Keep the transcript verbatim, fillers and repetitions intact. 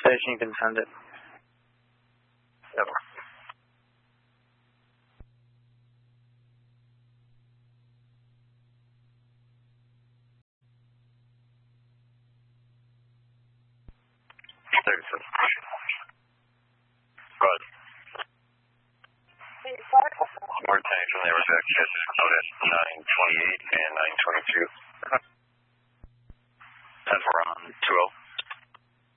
Station, you can send it. Yep. thirty-six. Go ahead. More tanks from the Arizona Justice out at nine twenty-eight and nine twenty-two. ten four on two oh.